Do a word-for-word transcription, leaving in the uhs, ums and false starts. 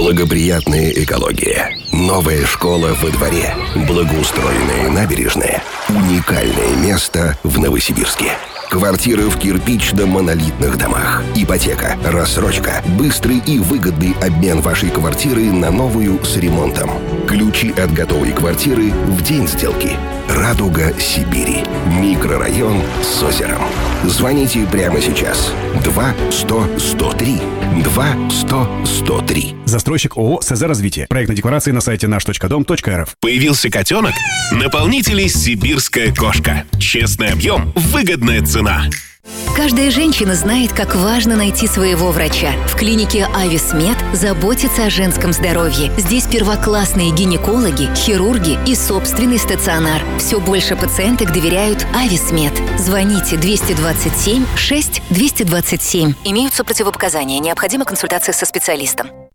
Благоприятная экология. Новая школа во дворе. Благоустроенная набережная. Уникальное место в Новосибирске. Квартиры в кирпично-монолитных домах. Ипотека, рассрочка, быстрый и выгодный обмен вашей квартиры на новую с ремонтом. Ключи от готовой квартиры в день сделки. «Радуга Сибири». Микрорайон с озером. Звоните прямо сейчас. два сто сто три. два сто сто три. Застройщик ООО «СЗ Развитие». Проектные декларации на сайте наш точка дом точка эр эф. Появился котенок? Наполнители «Сибирская кошка». Честный объем, выгодная цена. Каждая женщина знает, как важно найти своего врача. В клинике «Ависмед» заботятся о женском здоровье. Здесь первоклассные гинекологи, хирурги и собственный стационар. Все больше пациенток доверяют «Ависмед». Звоните двести двадцать семь шесть двести двадцать семь. Имеются противопоказания. Необходима консультация со специалистом.